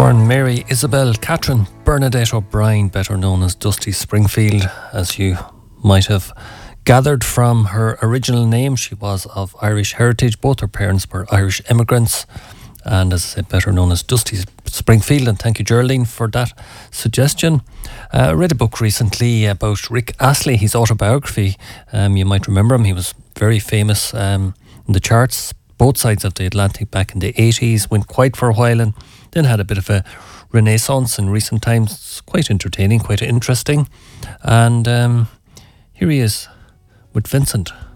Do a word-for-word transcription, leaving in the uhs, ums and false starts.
born Mary Isabel Catherine Bernadette O'Brien, better known as Dusty Springfield, as you might have gathered from her original name. She was of Irish heritage. Both her parents were Irish immigrants, and as I said, better known as Dusty Springfield. And thank you, Geraldine, for that suggestion. Uh, I read a book recently about Rick Astley, his autobiography. Um, you might remember him. He was very famous um, in the charts, both sides of the Atlantic back in the eighties, went quiet for a while and then had a bit of a renaissance in recent times. It's quite entertaining, quite interesting. And um, here he is with Vincent.